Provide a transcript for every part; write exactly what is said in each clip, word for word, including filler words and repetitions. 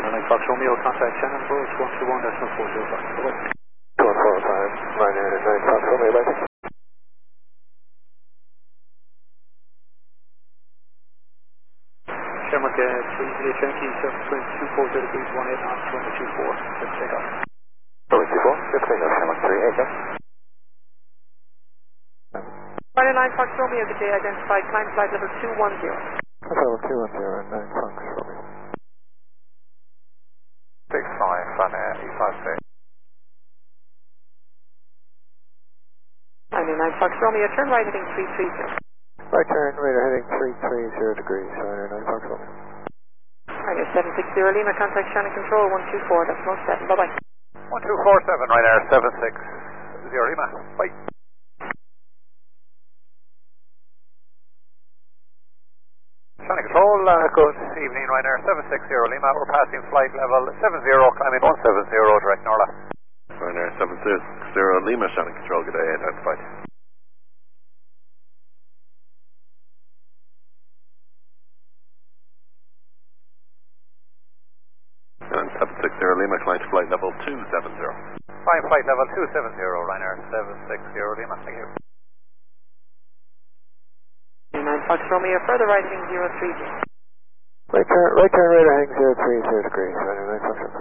nine Fox Romeo, contact Shannon Approach one two one decimal four zero five. two one four five, Ryanair nine Fox Romeo, bye. Shamrock uh, three eight Yankee, seven point two four zero degrees, one eight knots, runway two four, good takeoff. Runway two four, good takeoff, Shamrock three eight, yeah. Ryanair nine Fox Romeo, good day, identified, climb flight level two one zero. Level two one zero, nine Fox Romeo. six five, Ryanair E five six. Ryanair nine Fox Romeo, turn right heading three three zero. Right turn, radar heading three three zero degrees, Ryanair nine Fox Romeo. Ryanair seven six zero Lima, contact Shannon Control one two four, decimal seven, bye bye. one two four seven, Ryanair seven six zero Lima, bye. Shannon Control, uh, good evening, Ryanair seven six zero Lima, we're passing flight level seven zero, climbing one seven zero, direct Norla. Ryanair seven six zero Lima, Shannon Control, good day, identified. And seven six zero Lima, climb to flight level two seven zero. Climb flight level two seven zero, Ryanair seven six zero Lima, thank you. nine Fox Romeo, further right heading zero three zero. Right turn, right turn, radar heading zero three zero degrees, Ryanair nine Fox Romeo.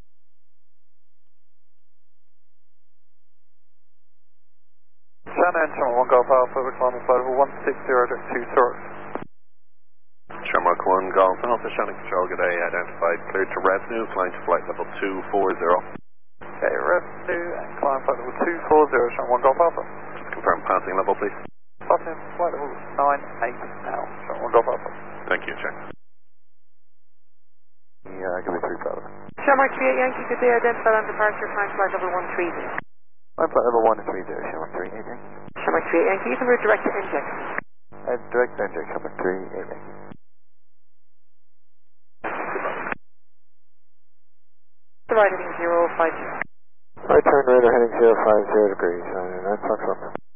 Shannon, Shamrock one Golf Alpha, we're climbing flight level one six zero two source. Shamrock one Golf Alpha, Shannon Control, good day, identified, cleared to revenue, climb to flight level two four zero. Okay, revenue and climb flight level two four zero, Shamrock one Golf Alpha. Confirm passing level, please. Passing flight level nine eight now, Shamrock one Golf Alpha. Thank you, check. Yeah, give me three Bravo. Shamrock three eight Yankee, good day, identified on departure, climb flight level one three zero. Climb flight level one three zero, Shamrock three eight Yankee. Shamrock three eight Yankee, you can route direct to inject. Uh, direct inject, Shamrock three eight Yankee. The right heading zero five zero. Right turn, radar heading zero five zero degrees, Ryanair nine Fox Romeo.